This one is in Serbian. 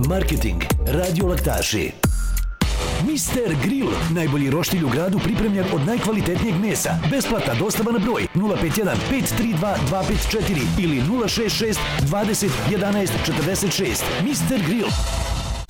Marketing, radiolaktaši. Mister Grill, najbolji roštilj u gradu pripremljen od najkvalitetnijeg mesa. Besplatna dostava na broj 051 532 254 ili 066 20 11 46. Mister Grill.